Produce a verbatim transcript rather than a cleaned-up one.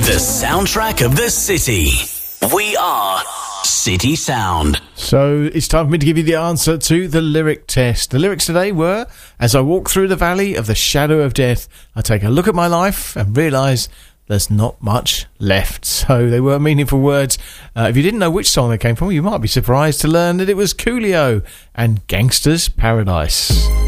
The soundtrack of the city. We are City Sound. So it's time for me to give you the answer to the lyric test. The lyrics today were, as I walk through the valley of the shadow of death, I take a look at my life and realise there's not much left. So they were meaningful words. Uh, if you didn't know which song they came from, you might be surprised to learn that it was Coolio and Gangsta's Paradise.